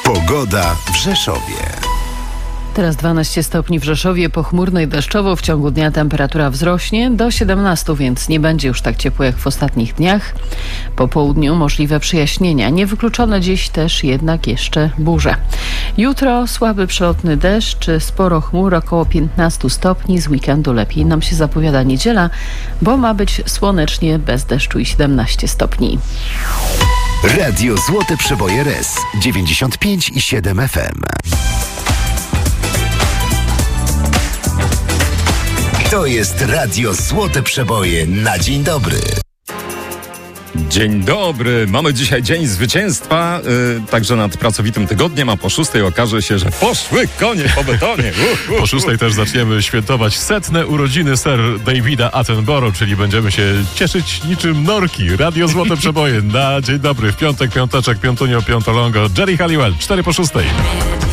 Pogoda w Rzeszowie. Teraz 12 stopni w Rzeszowie, pochmurno i deszczowo. W ciągu dnia temperatura wzrośnie do 17, więc nie będzie już tak ciepło jak w ostatnich dniach. Po południu możliwe przejaśnienia. Niewykluczone dziś też jednak jeszcze burze. Jutro słaby przelotny deszcz, sporo chmur, około 15 stopni. Z weekendu lepiej nam się zapowiada niedziela, bo ma być słonecznie, bez deszczu i 17 stopni. Radio Złote Przeboje RS 95,7 FM. To jest Radio Złote Przeboje na dzień dobry. Dzień dobry. Mamy dzisiaj dzień zwycięstwa, także nad pracowitym tygodniem, a po 6 okaże się, że poszły konie po betonie. Po 6 też zaczniemy świętować 100. urodziny Sir Davida Attenborough, czyli będziemy się cieszyć niczym norki. Radio Złote Przeboje na dzień dobry. W piątek, piąteczek, piątunio, piątolongo. Jerry Halliwell, 4 po 6.